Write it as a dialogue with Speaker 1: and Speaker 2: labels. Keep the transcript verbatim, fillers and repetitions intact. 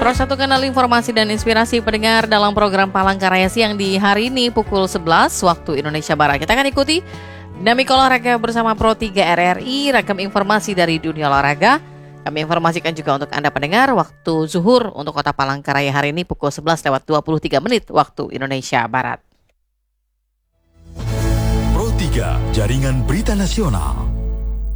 Speaker 1: Pro satu Kanal informasi dan inspirasi pendengar dalam program Palangkaraya siang di hari ini pukul sebelas waktu Indonesia Barat. Kita akan ikuti dinamika olahraga bersama Pro tiga R R I, ragam informasi dari dunia olahraga. Kami informasikan juga untuk Anda pendengar waktu zuhur untuk Kota Palangkaraya hari ini pukul sebelas lewat dua puluh tiga menit waktu Indonesia Barat.
Speaker 2: Pro tiga, Jaringan Berita Nasional.